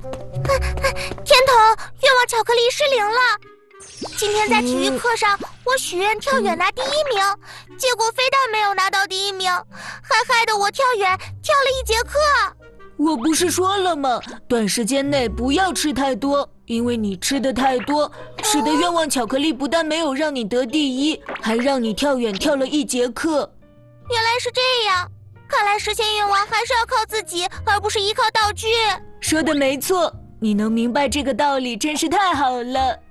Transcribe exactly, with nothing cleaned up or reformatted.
天童，愿望巧克力失灵了。今天在体育课上，我许愿跳远拿第一名，结果非但没有拿到第一名，还害得我跳远跳了一节课。 我不是说了吗？短时间内不要吃太多，因为你吃的太多，使得愿望巧克力不但没有让你得第一，还让你跳远跳了一节课。 原来是这样，看来实现愿望还是要靠自己，而不是依靠道具。 说的没错，你能明白这个道理真是太好了。